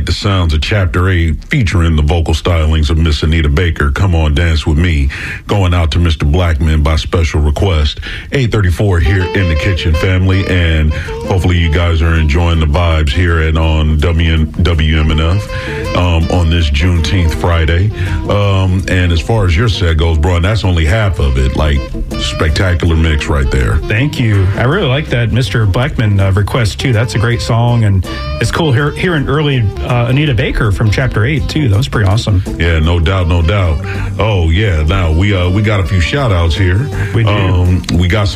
the sounds of Chapter 8 featuring the vocal stylings of Miss Anita Baker. Come on, dance with me. Going out to Mr. Blackman by special request. 8:34 here in the kitchen, family, and hopefully you guys are enjoying the vibes here on WMNF on this Juneteenth Friday. And as far as your set goes, bro, and that's only half of it. Like, spectacular mix right there. Thank you. I really like that Mr. Blackman request, too. That's a great song, and it's cool hearing early Anita Baker from Chapter 8, too. That was pretty awesome. Yeah, no doubt, no doubt. Oh, yeah. Now, we got a few shout-outs here. We do. We got